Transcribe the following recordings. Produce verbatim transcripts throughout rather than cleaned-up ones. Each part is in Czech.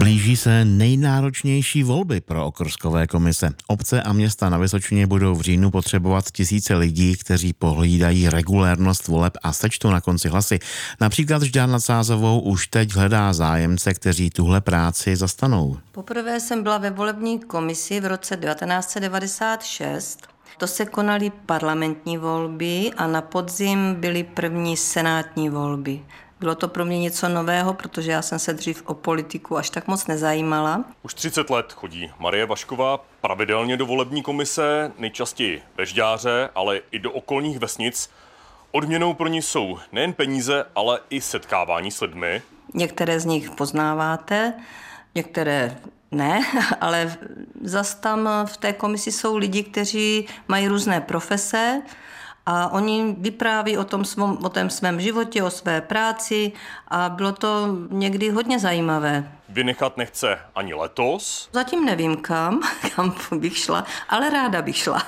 Blíží se nejnáročnější volby pro okrskové komise. Obce a města na Vysočině budou v říjnu potřebovat tisíce lidí, kteří pohlídají regulérnost voleb a sečtou na konci hlasy. Například Žďár nad Sázavou už teď hledá zájemce, kteří tuhle práci zastanou. Poprvé jsem byla ve volební komisi v roce devatenáct set devadesát šest. To se konaly parlamentní volby a na podzim byly první senátní volby. Bylo to pro mě něco nového, protože já jsem se dřív o politiku až tak moc nezajímala. Už třicet let chodí Marie Vašková pravidelně do volební komise, nejčastěji ve Žďáře, ale i do okolních vesnic. Odměnou pro ní jsou nejen peníze, ale i setkávání s lidmi. Některé z nich poznáváte, některé ne, ale zas tam v té komisi jsou lidi, kteří mají různé profese, a oni vypráví o tom, svom, o tom svém životě, o své práci a bylo to někdy hodně zajímavé. Vynechat nechce ani letos? Zatím nevím kam, kam bych šla, ale ráda bych šla.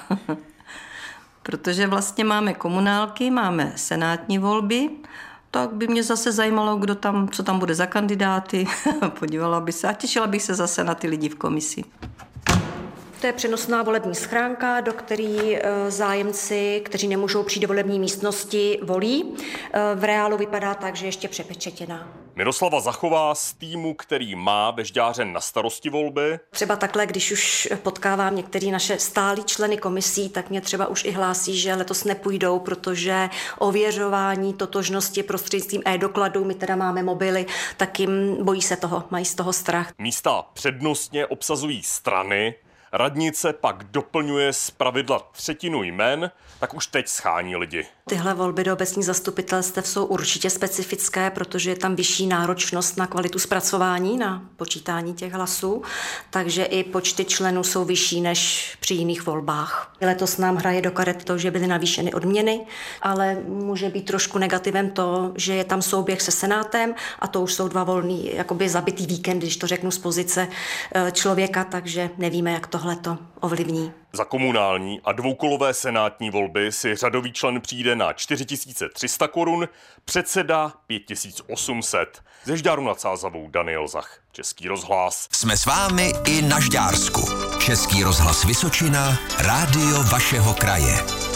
Protože vlastně máme komunálky, máme senátní volby, tak by mě zase zajímalo, kdo tam, co tam bude za kandidáty. Podívala by se a těšila bych se zase na ty lidi v komisi. To je přenosná volební schránka, do které zájemci, kteří nemůžou přijít do volební místnosti, volí. V reálu vypadá tak, že ještě přepečetěná. Miroslava Zachová z týmu, který má ve Žďáře na starosti volby. Třeba takhle, když už potkávám některé naše stálí členy komisí, tak mě třeba už i hlásí, že letos nepůjdou, protože ověřování totožnosti prostřednictvím e-dokladů, my teda máme mobily, tak jim bojí se toho, mají z toho strach. Místa přednostně obsazují strany, radnice pak doplňuje zpravidla třetinu jmen, tak už teď schání lidi. Tyhle volby do obecních zastupitelstev jsou určitě specifické, protože je tam vyšší náročnost na kvalitu zpracování, na počítání těch hlasů, takže i počty členů jsou vyšší než při jiných volbách. Letos nám hraje do karet to, že byly navýšeny odměny, ale může být trošku negativem to, že je tam souběh se senátem a to už jsou dva volný, jakoby zabitý víkend, když to řeknu z pozice člověka, takže nevíme, jak tohle to ovlivní. Za komunální a dvoukolové senátní volby si řadový člen přijde na čtyři tisíce tři sta korun, předseda pět tisíc osm set. Ze Žďáru nad Sázavou Daniel Zach, Český rozhlas. Jsme s vámi i na Žďársku. Český rozhlas Vysočina, rádio vašeho kraje.